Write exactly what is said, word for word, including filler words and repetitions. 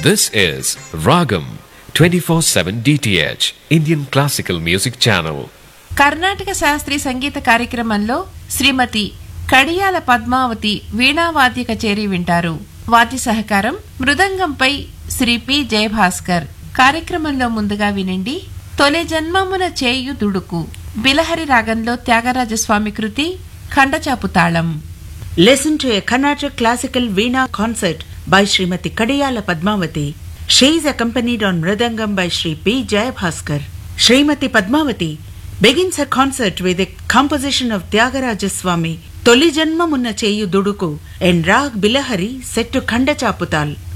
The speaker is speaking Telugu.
This is Ragam twenty-four seven D T H Indian Classical Music Channel. Karnataka శాస్త్రీయ సంగీత కార్యక్రమంలో శ్రీమతి కడియాల పద్మావతి వీణావాద్య కచేరీ వింటారు. వాద్య సహకారం మృదంగంపై శ్రీ పి జయభాస్కర్. కార్యక్రమంలో ముందుగా వినండి తొలి జన్మమున చేయు దుడుకు బిలహరి రాగంలో త్యాగరాజస్వామి కృతి ఖండచాపు తాళం. Listen to a Carnatic classical Veena concert by Srimati Kadiyala Padmavati. She is accompanied on Mridangam by Sri P. Jayabhaskar. Srimati Padmavati begins her concert with a composition of Tyagaraja Swami, Toli Janma Munna Cheyu Duduku, and Rag Bilahari set to Khanda Chaputal.